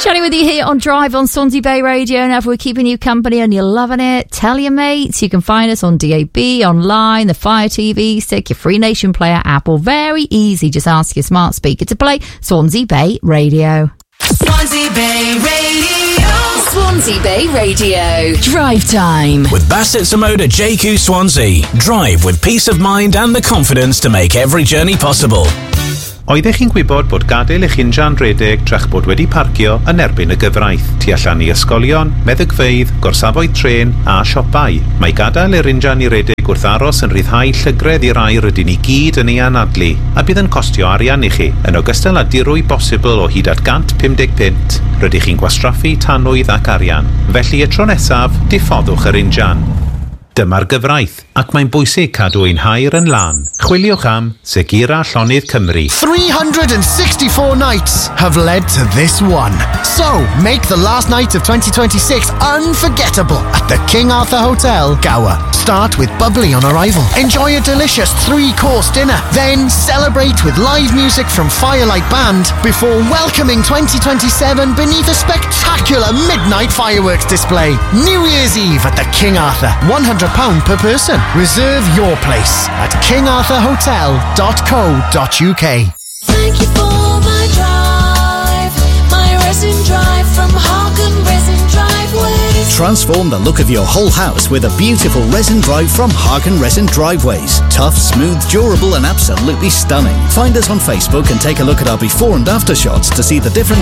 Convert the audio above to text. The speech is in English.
Chatting with you here on Drive on Swansea Bay Radio. And if we're keeping you company and you're loving it, tell your mates. You can find us on DAB, online, the Fire TV stick, your Free Nation Player app, or very easy. Just ask your smart speaker to play Swansea Bay Radio. Swansea Bay Radio. Swansea Bay Radio. Drive time. With Bassett Samoda JQ Swansea. Drive with peace of mind and the confidence to make every journey possible. Oeddech chi'n gwybod bod gadael eich injan redeg trach bod wedi parcio yn erbyn y gyfraith, tu allan i ysgolion, meddygfeydd, gorsafoedd tren a siopau. Mae gadael yr injan i redeg wrth aros yn rhyddhau llygredd i'r air ydyn ni gyd yn ei anadlu, a bydd yn costio arian i chi, yn ogystal â dirwy bosibl o hyd at £150. Rydych chi'n gwastraffu tanwydd ac arian. Felly y tro nesaf, diffoddwch yr injan. Dyma'r gyfraith, ac mae'n bwysig cadw ein hair yn lan. Chwiliwch am Segura Llonydd Cymru. 364 nights have led to this one. So, make the last night of 2026 unforgettable at the King Arthur Hotel, Gower. Start with bubbly on arrival. Enjoy a delicious 3-course dinner. Then celebrate with live music from Firelight Band before welcoming 2027 beneath a spectacular midnight fireworks display. New Year's Eve at the King Arthur. £100 per person. Reserve your place at kingarthurhotel.co.uk. Thank you for my drive. My resin drive from Hagen Resin Driveways. Transform the look of your whole house with a beautiful resin drive from Hagen Resin Driveways. Tough, smooth, durable and absolutely stunning. Find us on Facebook and take a look at our before and after shots to see the difference